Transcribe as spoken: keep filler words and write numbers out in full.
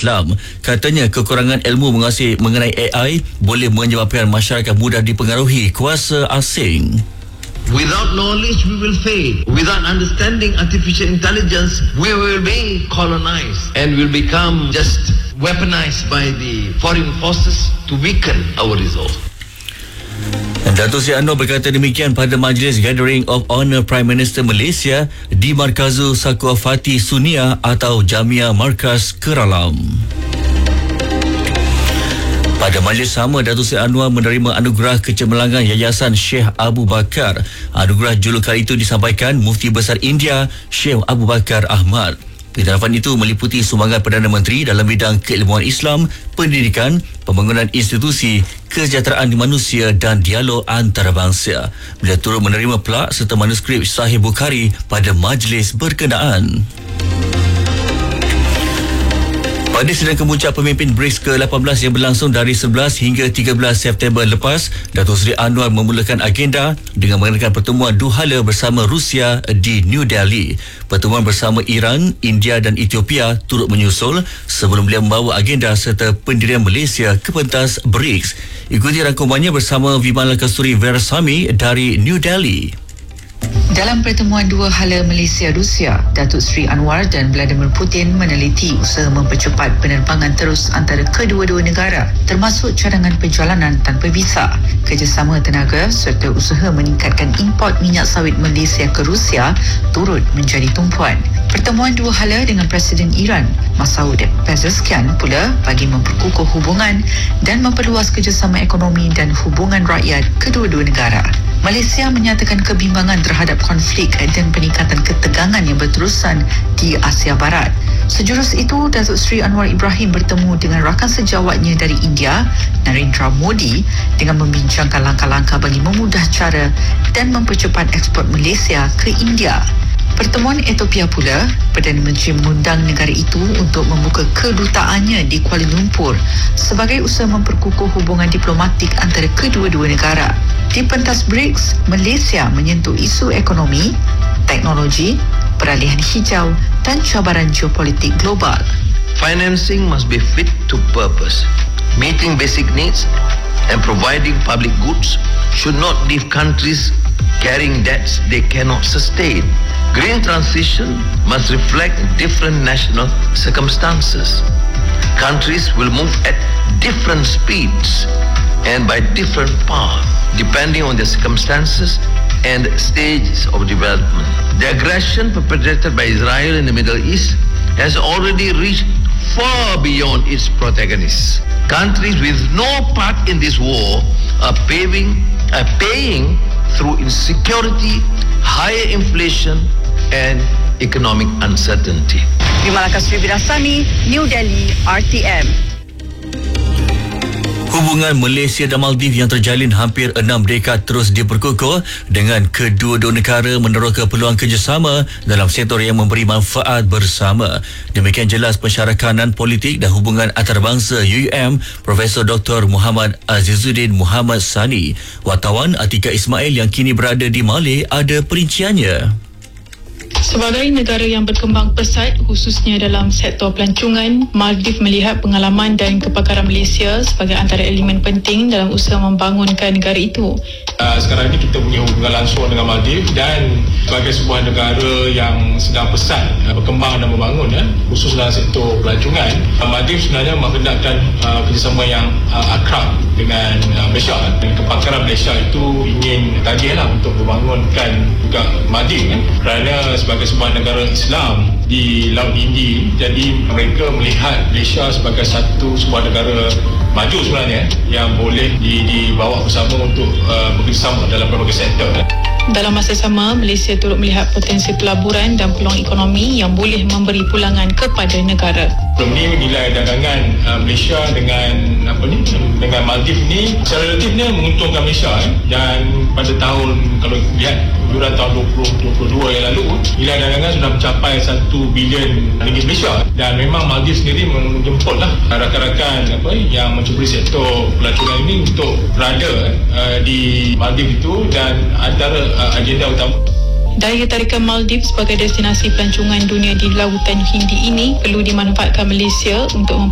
Islam. Katanya kekurangan ilmu menguasai mengenai A I boleh menyebabkan masyarakat mudah dipengaruhi kuasa asing. Without knowledge, we will fail. Without understanding artificial intelligence, we will be colonized and will become just weaponized by the foreign forces to weaken our resolve. Datuk Seri Anwar berkata demikian pada Majlis Gathering of Honour Prime Minister Malaysia di Markazu Sakwafati Sunia atau Jamia Markaz Keralam. Pada majlis sama, Datuk Seri Anwar menerima anugerah kecemerlangan Yayasan Sheikh Abu Bakar. Anugerah julukan itu disampaikan Mufti Besar India Sheikh Abu Bakar Ahmad. Penghargaan itu meliputi sumbangan Perdana Menteri dalam bidang keilmuan Islam, pendidikan, pembangunan institusi, kesejahteraan manusia dan dialog antarabangsa. Beliau turut menerima plak serta manuskrip Sahih Bukhari pada majlis berkenaan. Pada sidang kemuncak pemimpin BRICS ke lapan belas yang berlangsung dari sebelas hingga tiga belas September lepas, Datuk Seri Anwar memulakan agenda dengan mengadakan pertemuan dua hala bersama Rusia di New Delhi. Pertemuan bersama Iran, India dan Ethiopia turut menyusul sebelum beliau membawa agenda serta pendirian Malaysia ke pentas BRICS. Ikuti rangkumannya bersama Vimala Kasturi Veerasamy dari New Delhi. Dalam pertemuan dua hala Malaysia-Rusia, Datuk Seri Anwar dan Vladimir Putin meneliti usaha mempercepat penerbangan terus antara kedua-dua negara, termasuk cadangan perjalanan tanpa visa, kerjasama tenaga serta usaha meningkatkan import minyak sawit Malaysia ke Rusia turut menjadi tumpuan. Pertemuan dua hala dengan Presiden Iran, Masoud Pezeshkian pula bagi memperkukuh hubungan dan memperluas kerjasama ekonomi dan hubungan rakyat kedua-dua negara. Malaysia menyatakan kebimbangan terhadap konflik dan peningkatan ketegangan yang berterusan di Asia Barat. Sejurus itu, Datuk Seri Anwar Ibrahim bertemu dengan rakan sejawatnya dari India, Narendra Modi, dengan membincangkan langkah-langkah bagi memudah cara dan mempercepat ekspor Malaysia ke India. Pertemuan Ethiopia pula, Perdana Menteri mengundang negara itu untuk membuka kedutaannya di Kuala Lumpur sebagai usaha memperkukuh hubungan diplomatik antara kedua-dua negara. Di pentas BRICS, Malaysia menyentuh isu ekonomi, teknologi, peralihan hijau dan cabaran geopolitik global. Financing must be fit to purpose. Meeting basic needs and providing public goods should not leave countries carrying debts they cannot sustain. Green transition must reflect different national circumstances. Countries will move at different speeds and by different paths, depending on the circumstances and stages of development. The aggression perpetrated by Israel in the Middle East has already reached far beyond its protagonists. Countries with no part in this war are paving, are paying through insecurity, higher inflation and economic uncertainty. Vimala Kasturi Veerasamy, New Delhi, R T M. Hubungan Malaysia dan Maldives yang terjalin hampir enam dekad terus diperkukuh dengan kedua-dua negara meneroka peluang kerjasama dalam sektor yang memberi manfaat bersama. Demikian jelas pensyarakanan politik dan hubungan antarabangsa U U M Profesor Doktor Muhammad Azizuddin Muhammad Sani. Wartawan Atika Ismail yang kini berada di Malé ada perinciannya. Sebagai negara yang berkembang pesat khususnya dalam sektor pelancongan, Maldives melihat pengalaman dan kepakaran Malaysia sebagai antara elemen penting dalam usaha membangunkan negara itu. Uh, sekarang ini kita punya hubungan langsung dengan Maldives dan sebagai sebuah negara yang sedang pesat uh, berkembang dan membangun ya, khusus dalam sektor pelancongan, uh, Maldives sebenarnya menghendakkan uh, kerjasama yang uh, akrab dengan uh, Malaysia, dan kepakaran Malaysia itu ingin tagihlah untuk membangunkan juga Maldives ya, kerana sebagai sebuah negara Islam di Laut Hindi, jadi mereka melihat Malaysia sebagai satu sebuah negara maju sebenarnya yang boleh dibawa bersama untuk uh, bekerjasama dalam berbagai sektor. Dalam masa sama, Malaysia turut melihat potensi pelaburan dan peluang ekonomi yang boleh memberi pulangan kepada negara. Sebelum ni nilai dagangan uh, Malaysia dengan apa ni dengan Maldives ni secara relatifnya menguntungkan Malaysia eh. Dan pada tahun kalau lihat bulan tahun dua ribu dua puluh dua yang lalu, nilai dagangan sudah mencapai satu bilion ringgit Malaysia, dan memang Maldives sendiri menjemputlah rakan-rakan apa yang mencuburi sektor pelancongan ini untuk berada uh, di Maldives itu, dan antara uh, agenda utama Daya tarikan Maldives sebagai destinasi pelancongan dunia di Lautan Hindi ini perlu dimanfaatkan Malaysia untuk